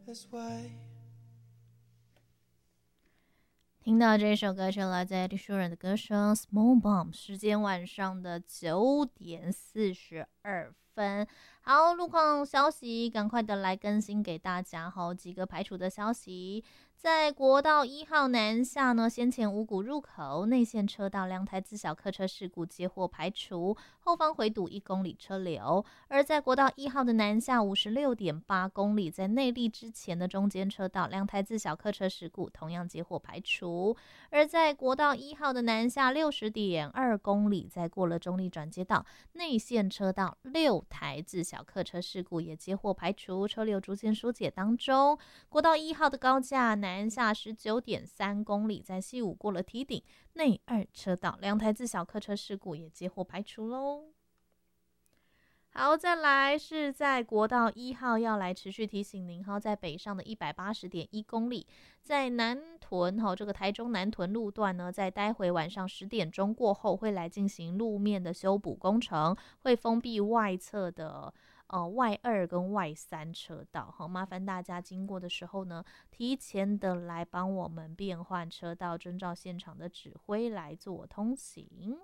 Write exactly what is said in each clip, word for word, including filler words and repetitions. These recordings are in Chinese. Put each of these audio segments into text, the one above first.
听到这首歌是来自 Ed Sheeran 的歌声 Small Bomb， 时间晚上的九点四十二分。好，路况消息赶快的来更新给大家，好几个排除的消息。在国道一号南下呢，先前五股入口内线车道两台自小客车事故接获排除，后方回堵一公里车流。而在国道一号的南下五十六点八公里，在内坜之前的中间车道两台自小客车事故同样接获排除。而在国道一号的南下六十点二公里，在过了中坜转接道内线车道六台自小客车事故也接获排除，车流逐渐疏解当中。国道一号的高架南下十九点三公里，在西武过了堤顶内二车道两台自小客车事故也接获排除喽。好，再来是在国道一号要来持续提醒您，在北上的一百八十点一公里，在南屯这个台中南屯路段呢，在待会晚上十点钟过后会来进行路面的修补工程，会封闭外侧的呃外二跟外三车道，好，麻烦大家经过的时候呢，提前的来帮我们变换车道，遵照现场的指挥来做通行。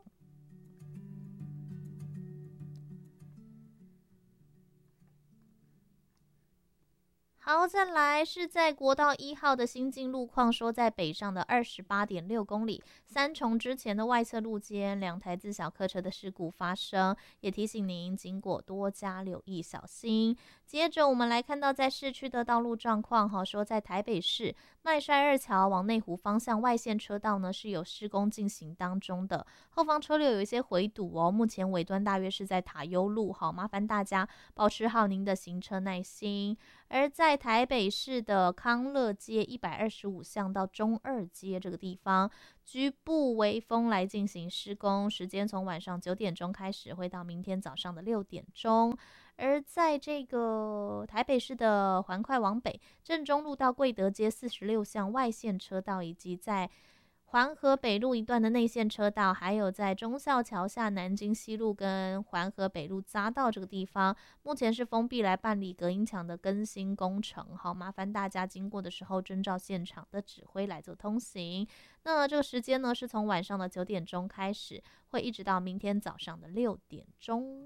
好，再来是在国道一号的新进路况，说在北上的二十八点六公里，三重之前的外侧路肩两台自小客车的事故发生，也提醒您经过多加留意小心。接着我们来看到在市区的道路状况，说在台北市麦帅二桥往内湖方向外线车道呢是有施工进行当中的，后方车流有一些回堵哦，目前尾端大约是在塔悠路，好，麻烦大家保持好您的行车耐心。而在台北市的康乐街一百二十五巷到中二街这个地方，局部微风来进行施工，时间从晚上九点钟开始，会到明天早上的六点钟。而在这个台北市的环快往北，正中路到贵德街四十六巷外线车道，以及在环河北路一段的内线车道，还有在忠孝桥下南京西路跟环河北路匝道这个地方，目前是封闭来办理隔音墙的更新工程，好，麻烦大家经过的时候遵照现场的指挥来做通行。那这个时间呢，是从晚上的九点钟开始，会一直到明天早上的六点钟。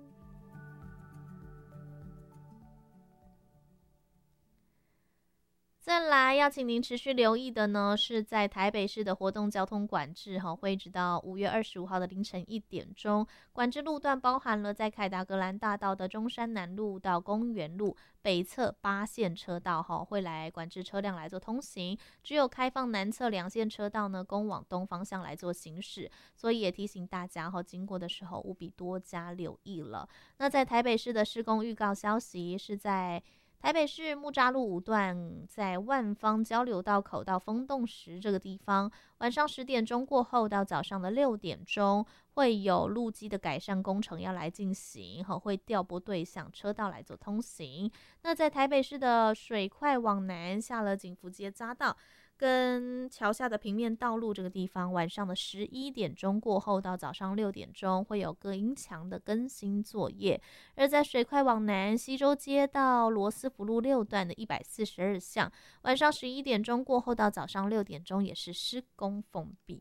再来要请您持续留意的呢，是在台北市的活动交通管制，会一直到五月二十五号的凌晨一点钟。管制路段包含了在凯达格兰大道的中山南路到公园路北侧八线车道，会来管制车辆来做通行，只有开放南侧两线车道呢，供往东方向来做行驶，所以也提醒大家经过的时候务必多加留意了。那在台北市的施工预告消息是在台北市木栅路五段，在万方交流道口到风洞石这个地方，晚上十点钟过后到早上的六点钟，会有路基的改善工程要来进行，会调拨对向车道来做通行。那在台北市的水快往南下了景福街匝道跟桥下的平面道路这个地方，晚上的十一点钟过后到早上六点钟会有隔音墙的更新作业。而在水快往南西周街到罗斯福路六段的一百四十二巷，晚上十一点钟过后到早上六点钟也是施工封闭。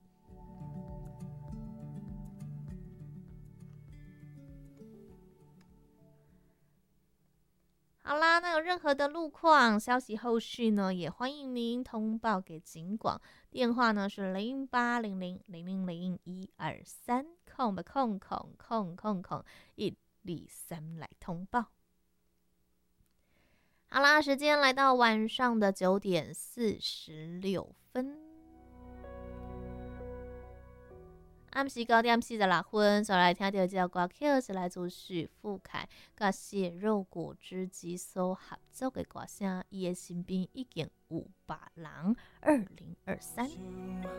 好啦，那有任何的路况消息后续呢，也欢迎您通报给警广，电话呢是零八零零零零零一二三空吧空空空空空一二三来通报。好啦，时间来到晚上的九点四十六分。暗时九点四十六分，所来听到这首歌曲是来自许富凯甲血肉果汁机所合作的歌声，伊的身边已经有别人。二零二三。